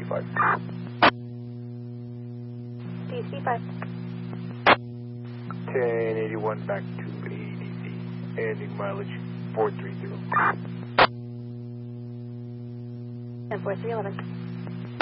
DC5. DC5. 1081 back to ADC. Ending mileage 430. And 4311.